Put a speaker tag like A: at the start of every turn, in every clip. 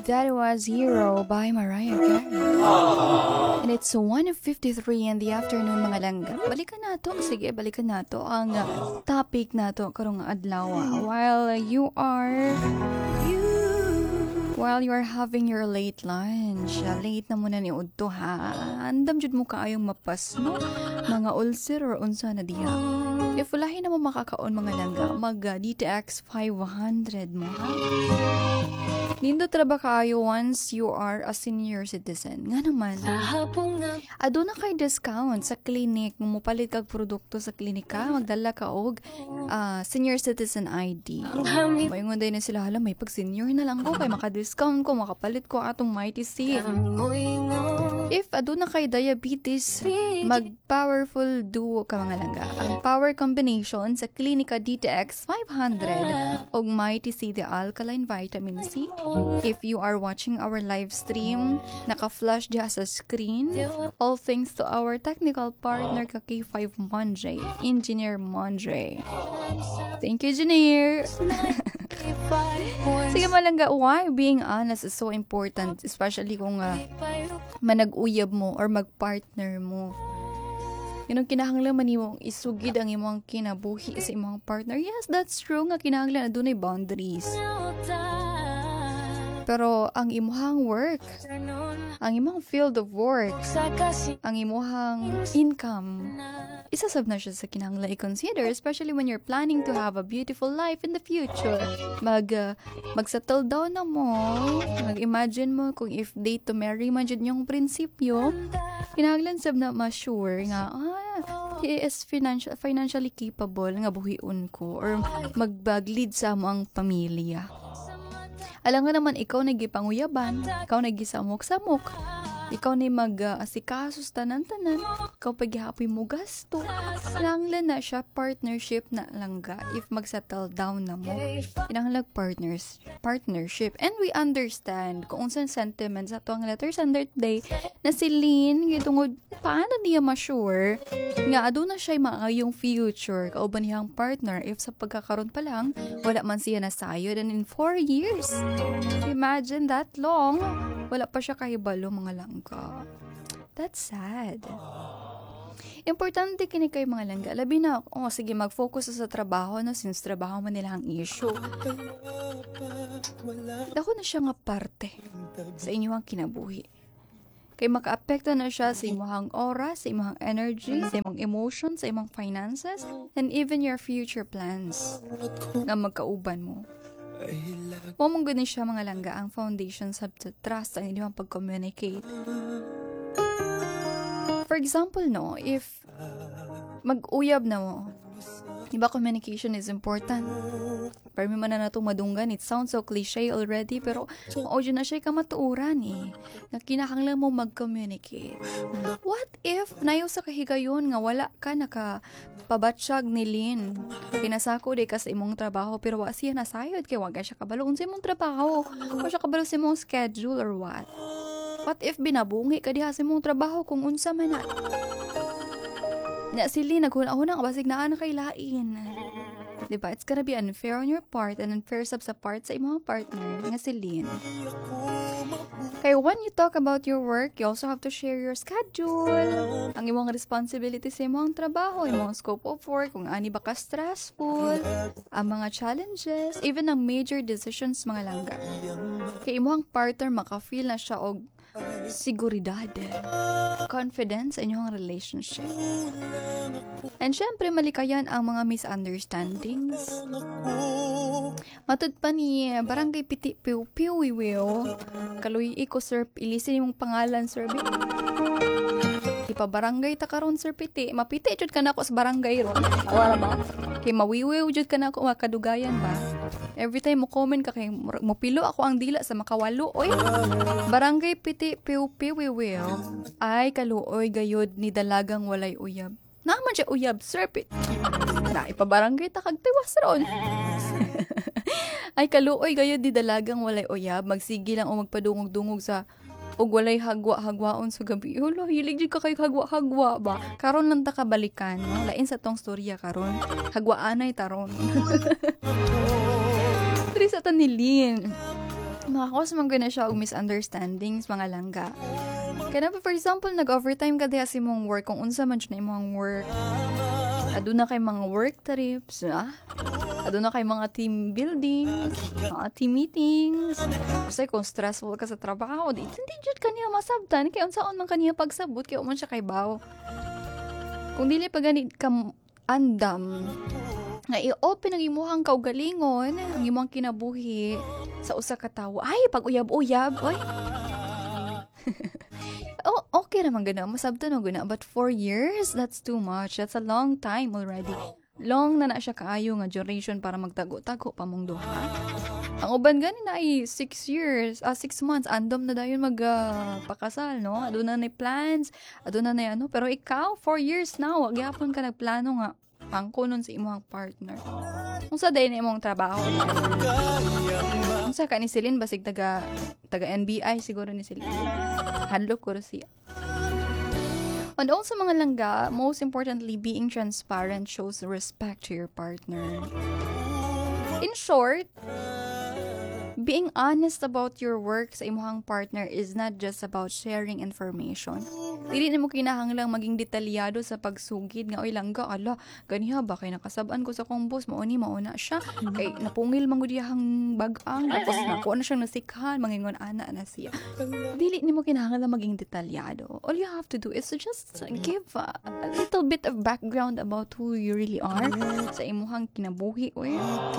A: That was Hero by Mariah Carey. And it's 1:53 in the afternoon mga langga. Balikan nato, sige, balikan nato ang topic nato karong adlaw. While you are having your late lunch, late na muna ni Udto ha. Andam jud mo kaayong mapas, no? Mga ulcer or unsa na diha. If walahin na mo makakaon mga langga, mag-DTX 500 mo ha. Nindot ra ba kaayo once you are a senior citizen? Nga naman. Aduna kay discount sa clinic. Kung mupalit kag produkto sa klinika, magdala ka og senior citizen ID. Mayngon day na sila, hala, may pag-senior na lang ko, kay maka-discount ko, makapalit ko atong Mighty C. If aduna kay diabetes, mag-powerful duo ka mga langga. Ang power combination sa Clinica DTX 500 og Mighty C, the alkaline vitamin C. If you are watching our live stream, naka-flash diha sa screen. All thanks to our technical partner ka K5 Mondre, Engineer Mondre. Thank you, Engineer. Sige malangga, why being honest is so important, especially kung manag-uyab mo or mag-partner mo. Yun ang kinahanglan man imong isugid ang imong kinabuhi sa imong partner. Yes, that's true nga kinahanglan na dunay boundaries. Pero ang imuhang work, ang imong field of work, ang imuhang income, isasab na siya sa kinahanglan i-consider, especially when you're planning to have a beautiful life in the future. Mag-settle down na mo, mag-imagine mo kung if date to marry man jud yung prinsipyo, kinahanglan sab na ma-sure nga, he is financially capable nga buhion ko or magbag-lead sa mo ang pamilya. Alam nga naman, ikaw nagipanguyaban, ikaw nagisamok-samok, ikaw na mag-asikasos tanan-tanan, ikaw paghihapoy mo gasto. Kinahanglan na siya partnership na langga if mag-settle down na mo. Kinahanglan partnership. And we understand kung unsan sentiments ato ang letter sender today na si Lynn, gitungod, paano niya ma-sure nga aduna siya maayong future kauban niyang partner if sa pagkakaroon pa lang, wala man siya nasayod and in 4 years. Imagine that long. Wala pa siya kahibalo mga langga. That's sad. Importante kini kay mga langga. Labi na, sige, mag-focus sa trabaho na since trabaho man nila ang issue. Dako na siya nga parte sa inyong kinabuhi. Kay maka-apekto na siya sa imong oras, sa imong energy, sa imong emotions, sa imong finances, and even your future plans na magkauban mo. Mong gani siya mga langga ang foundation sa trust ang inyong pag-communicate. For example, no, if mag-uyab na mo, diba communication is important? Para man na natong madunggan, it sounds so cliche already, pero audio na siya kamatuuran na kinahanglan mo mag-communicate. What if nayo sa kahigayon nga wala ka nakapabatsyag ni Lynn, pinasako di ka sa imong trabaho, pero wa siya nasayod kay wag siya kabalo unsa imong trabaho, wa siya kabalo sa imong schedule or what? What if binabungi ka diha sa imong trabaho kung unsa man na si Lynn naghuna-huna basig naa na kay lain. Diba? It's gonna be unfair on your part and unfair sa part sa imong partner nga si Lynn. Kaya when you talk about your work, you also have to share your schedule, ang imong responsibility sa imong trabaho, imong scope of work, kung ani ba ka stressful, ang mga challenges, even ang major decisions mga langga. Kaya imong partner maka-feel na siya og seguridad, confidence sa inyong relationship. And syempre, malikayan ang mga misunderstandings. Matud pa ni Barangay Piti Piu Piu Wiwiw, kaluy ko sir, ilisin mong pangalan sir. Ipa barangay ta karon sir Piti, mapiti jud ka nako sa barangay ron. Wala ba? Kay mawiwiw jud ka nako makadugayan ba? Every time mo comment ka kay mo pilo ako ang dila sa makawalo oy. Barangay Piti Piu Piu Wiwiw ay kaluoy gayod ni dalagang walay uyab. Naman siya uyab sir Piti. Na ipabarangay ta kag tiwas ron. Ay kaluoy gayod di dalagang walay uyab, magsigi lang o magpadungog-dungog sa ug walay hagwa-hagwaon sa gabi. Hulo, hilig jud ka kay hagwa-hagwa ba? Karon lang ta kabalikan, no? Lain sa tong storya karon. Hagwaanay taron. Diri sa tanilin. makakos man na siya og misunderstandings mga langga. Kaya na for example, nag-overtime ka diha sa imong work kung unsa man siya na imong work. Aduna kay mga work trips, aduna kay mga team buildings, mga team meetings. Kasi kung stressful ka sa trabaho, di jud kaniya masabtan kay unsaon man kaniya pagsabot kay umon siya kay bawo. Kung dili pa ganit ka andam nga i-open ang imuhang kaugalingon, ang imong kinabuhi sa usa ka tawo. Ay, pag uyab-uyab, oy. Okay naman gana, masabtan o gana. But 4 years, that's too much. That's a long time already. Long na siya kaayo nga duration para magtago-tago pa mong duha. Ang uban gani na ay 6 years, 6 months, andom na dayon magpakasal, no? Aduna na plans, aduna na ano. Pero ikaw, 4 years na, wag yapon ka nagplano nga pangkunon sa imong partner. Unsa day na imong trabaho? Unsa ka ni Celine basig taga NBI siguro ni Celine. Hadlok ko siya. And also mga langga, most importantly, being transparent shows respect to your partner. In short, being honest about your work sa imong partner is not just about sharing information. Dili nimo kinahanglang maging detalyado sa pagsugid nga oy langga, ala, ganiha ba kay nakasab-an ko sa kong boss, mao na siya. Kay napungil man gud diyang bag-ang, tapos nako na siyang nasikhan, mangingon ana na siya. Dili nimo kinahanglang maging detalyado. All you have to do is to just give a little bit of background about who you really are sa imong kinabuhi oy.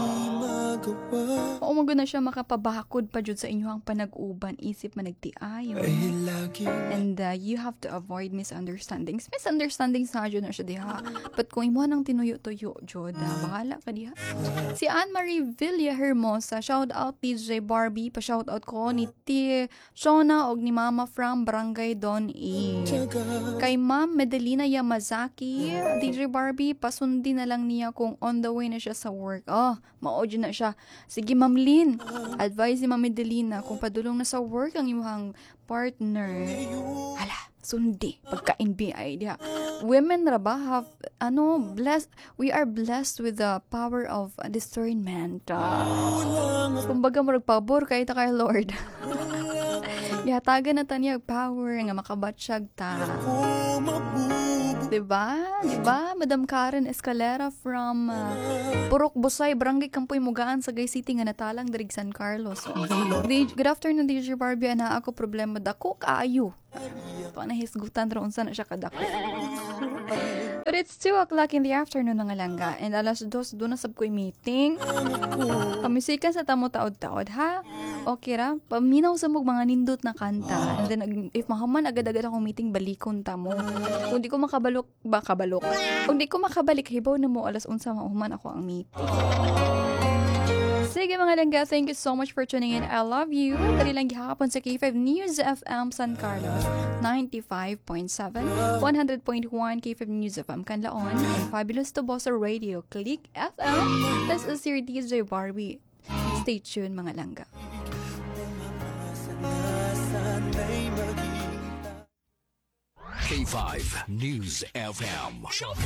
A: O mo na siya makapabakod pa jud sa inyong panag-uban, isip managtiayon. And you have to avoid misunderstandings. Misunderstandings na jud na siya diha. But kung imo nang tinuyo-tuyo jud, bahala ka diha. Si Anne-Marie Villa Hermosa, shout out DJ Barbie, pa shout out ko ni T. Shona og ni Mama from Barangay Don E. Kay Ma'am Medelina Yamazaki, DJ Barbie, pasundin na lang niya kung on the way na siya sa work. Mao jud na siya. Sige Ma'am Lynn, advise ni Ma'am Medelina kung padulong na sa work ang imong partner. Hala, sundi pagka-NBI diha. Women raba have blessed, we are blessed with the power of discernment. Kumbaga murag pabor kay ta kay Lord. Gihatagan na taniya power nga makabatsyag ta. Diba? Madam Karen Escalera from Purok Busay, Barangay Kampoy Mugaan, Sagay City nga natalang darig San Carlos. Good afternoon, DJ Barbie. Ana ako problema dako kaayo. Panahisgutan ron sa na siya kadako. But it's 2 o'clock in the afternoon nga langga, and alas 2 doon na sab ko'y meeting. Pamisikan sa tamo taod-taod, ha? Okay ra? Paminaw sa mong mga nindot na kanta. And then, if mahaman, agad-agad akong meeting, balikon tamo. Kung di ko makabalok. Kung di ko makabalik, hibaw na mo, alas 11 mahuman ako ang meeting. Sige mga langga, thank you so much for tuning in. I love you. Dali lang gihapon sa K5 News FM San Carlos 95.7, 100.1 K5 News FM Canlaon, and Fabulous Toboso Radio Click FM. This is your DJ Barbie. Stay tuned mga langga.
B: K5 News FM.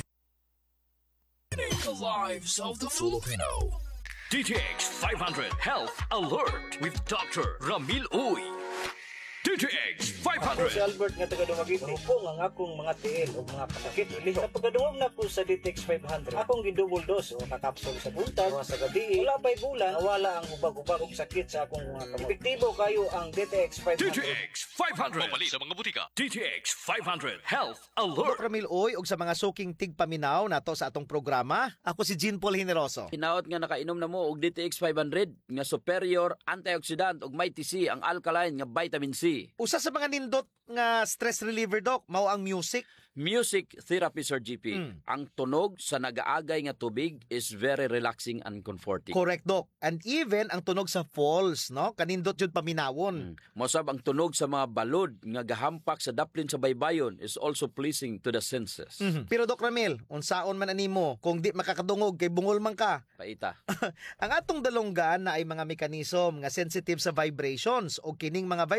B: The lives of the Filipino. DTX 500 Health Alert with Dr. Ramil Uy. DTX 500.
C: Si Albert nga taga Dumagiti. Rupong ang akong mga tiil o mga pasakit. Sa pagkadungog na po sa DTX 500, akong gidouble dose o kakapsol sa buntag, sa gabi. Wala pa'y bulan, nawala ang ubag-ubag o sakit sa akong mga kamot. Epektibo kayo ang DTX 500.
B: DTX 500. Mamali sa mga butika. DTX 500 Health Alert.
D: Dr. Ramil Uy, og sa mga suking tigpaminaw nato sa atong programa, ako si Jean Paul Generoso.
E: Hinaot nga nakainom na mo og DTX 500 nga superior antioxidant og may TC ang alkaline nga vitamin C.
D: Usa sa mga nindot nga stress reliever, Doc, mao ang music.
E: Music therapy, Sir GP. Ang tunog sa nagaagay nga tubig is very relaxing and comforting.
D: Correct, Doc. And even ang tunog sa falls, no? Kanindot yun paminawon.
E: Mosab ang tunog sa mga balod nga gahampak sa daplin sa baybayon is also pleasing to the senses.
D: Pero Doc Ramil, unsaon man animo kung di makakadungog kay bungol man ka?
E: Paita.
D: Ang atong dalonggan na ay mga mekanism nga sensitive sa vibrations o kining mga vibration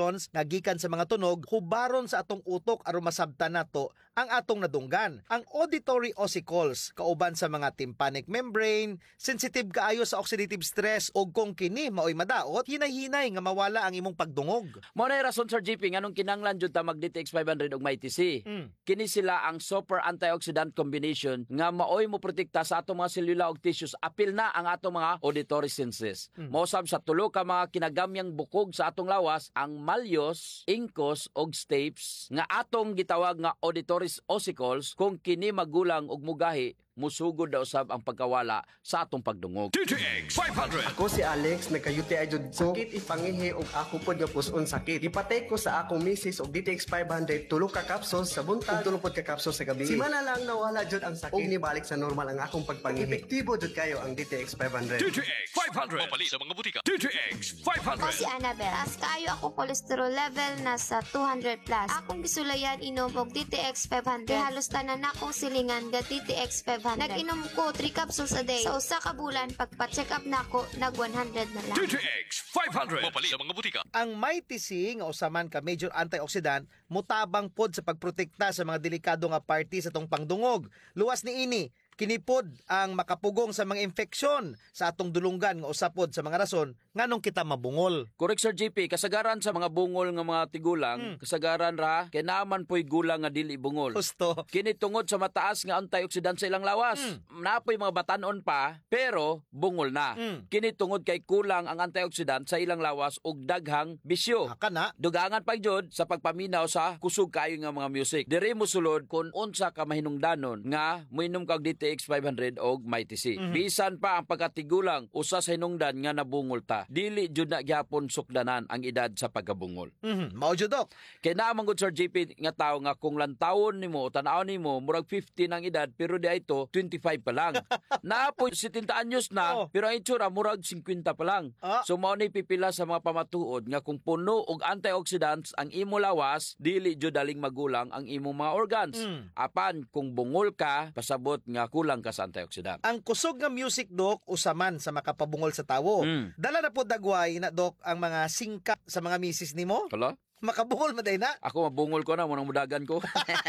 D: vibrations nga gikan sa mga tunog hubaron sa atong utok aron masabtan nato ang atong nadunggan. Ang auditory ossicles kauban sa mga tympanic membrane, sensitive kaayo sa oxidative stress ug kung kini maoy madaot, hinay-hinay nga mawala ang imong pagdungog.
E: Mao na rason Sir JP nganong kinahanglan jud ta mag DTX 500 ug may TC. Kini sila ang super antioxidant combination nga maoy mo protekta sa atong mga selula ug tissues apil na ang atong mga auditory senses. Mao sab sa tulo ka mga kinagamyang bukog sa atong lawas ang malleus, incus ug stapes nga atong gitawag nga auditory ossicles kung kini magulang ug mugahi musugod daw sab ang pagkawala sa atong pagdungog.
B: DTX 500.
F: Ako si Alex, nagka-UTI jud ko. Sakit ipangihi og ako pod nga puson sakit. Ipatay ko sa akong misis og DTX 500 tulo ka capsules sa buntag ug tulo pod ka capsules sa gabi. Simana lang nawala jud ang sakit ug nibalik sa normal ang akong pagpangihi. Epektibo jud kayo ang DTX 500.
B: DTX 500. Mapali sa mga butika. DTX
G: Ako si
B: 500.
G: Annabelle. As kaayo ako cholesterol level nasa 200 plus. Akong gisulayan inom og DTX 500. Kay halos tanan akong silingan ga DTX 500. Nag-inom ko 3 capsules a day. Sa usa ka bulan pagpa-check up nako nag 100 na lang.
B: DTX 500. Mapali sa mga butika.
D: Ang may TC nga usaman ka major antioxidant mutabang pod sa pagprotekta sa mga delikado nga party sa tong pangdungog. Luwas ni ini kinipod ang makapugong sa mga infeksyon sa atong dulunggan nga usapod sa mga rason nganong kita mabungol.
E: Correct Sir JP, kasagaran sa mga bungol nga mga tigulang, kasagaran ra kay naaman po'y gulang nga dili bungol.
D: Gusto.
E: Kini tungod sa mataas nga antioxidant sa ilang lawas. Napoy mga batanon pa, pero bungol na. Kini tungod kay kulang ang antioxidant sa ilang lawas ug daghang bisyo.
D: Aka na.
E: Dugangan pa jud sa pagpaminaw sa kusog kayo nga mga music. Diri mo sulod kung unsa ka mahinungdanon nga moinom kag DTX 500 og may TC. Bisan pa ang pagkatigulang usa sa hinungdan nga nabungol ta. Dili jud na gyapon sukdanan ang edad sa pagkabungol.
D: Mao jud dok.
E: Kay naman gud Sir JP nga tawo nga kung lantawon nimo o tan-aw nimo murag 50 ang edad pero di ito 25 pa lang. Naapoy 70 anyos na pero ang itsura murag 50 pa lang. So mao ni pipila sa mga pamatuod nga kung puno og antioxidants ang imo lawas dili jud daling magulang ang imong mga organs. Apan kung bungol ka pasabot nga kulang ka sa antioxidant.
D: Ang kusog nga music dok usaman sa makapabungol sa tawo. Dala na po dagway na dok ang mga singkap sa mga misis nimo.
E: Kala?
D: Makabungol maday na.
E: Ako mabungol ko na munang mudagan ko.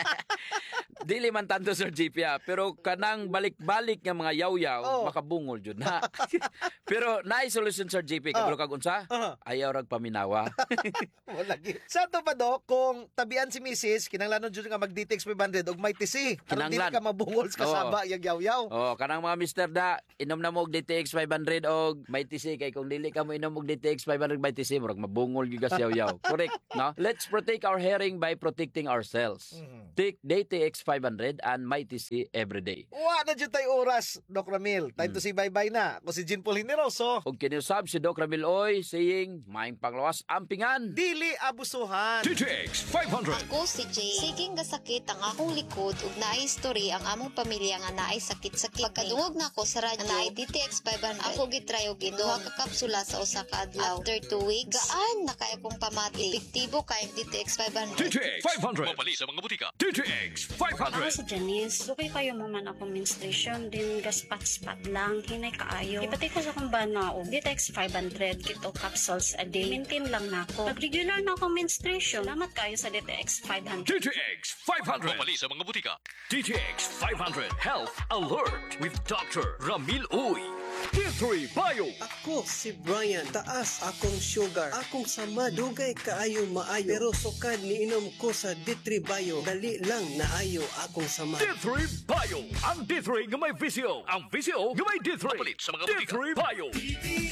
E: Dili man tanto Sir JP pero kanang balik-balik nga mga yaw-yaw makabungol jud na. Pero naay solution Sir JP kabalo kag unsa? Ayaw rag paminawa.
D: Wala gi. Sa to pa dok kung tabian si misis kinanglanon jud nga mag DTX 500 og may TC. Aron dili
E: Kinanglan.
D: ka mabungol sa kasaba yang yaw-yaw.
E: Oh, kanang mga mister da, inom na mo og DTX 500 og may TC kay kung dili ka mo inom og DTX 500 may TC murag mabungol gyud ka yaw-yaw. Correct, no? Let's protect our hearing by protecting ourselves. Take DTX 500 and my TC every day.
D: Wa na jud tay oras, Doc Ramil. Time to say bye-bye na. Ako si Jean Paul Hineroso.
E: Og kiniusab si Doc Ramil Oy saying, maing panglawas ampingan.
D: Dili abusuhan.
B: DTX 500.
G: Ako si Jay. Siging gasakit ang akong likod ug naay history ang among pamilya nga naay sakit-sakit. Pagkadungog na ko sa radyo naay DTX 500. Ako gitry og duha ka kapsula sa usa ka adlaw. After 2 weeks, gaan na kay akong pamati. Epektibo kay DTX 500.
B: DTX 500. Mapali sa mga butika. DTX
H: Ako
B: 500.
H: si Janice. Lukay kayo maman ako menstruation. Din gaspat-spat lang. Hinay kaayo. Ipatay ko sa kong bana o DTX 500 kito capsules a day. Maintain lang na ako. Nag-regular na ako menstruation. Salamat kayo sa DTX 500.
B: DTX 500. Mapali sa mga butika. DTX 500 Health Alert with Dr. Ramil Uy. D3 Bio.
F: Ako si Brian, taas akong sugar, akong sama, dugay kaayo maayo, pero sukad niinom ko sa D3 Bio, dali lang naayo akong sama.
B: D3 Bio. Ang D3 nga may visyo. Ang visyo nga may D3. Mapalit sa mga butika. D3 Bio.